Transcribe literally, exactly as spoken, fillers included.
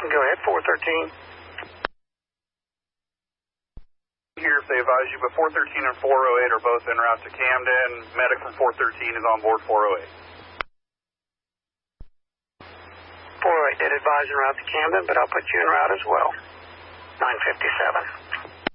Go ahead, four thirteen. Here if they advise you, but four thirteen and four oh eight are both en route to Camden. Medic from four thirteen is on board four oh eight. four oh eight did advise en route to Camden, but I'll put you en route as well. nine fifty-seven.